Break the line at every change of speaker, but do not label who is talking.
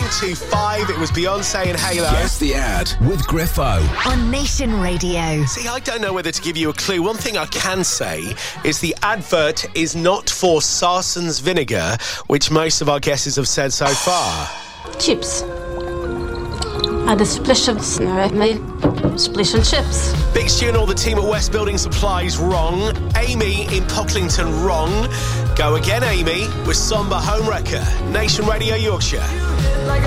125. It was Beyonce and Halo.
Guess the ad with Griffo.
On Nation Radio.
See, I don't know whether to give you a clue. One thing I can say is the advert is not for Sarson's vinegar, which most of our guesses have said so far.
Chips. Hade splish of snö med splish and chips.
Big Stu and all the team at West Building Supplies wrong. Amy in Pocklington wrong. Go again, Amy, with Somber Homewrecker. Nation Radio Yorkshire.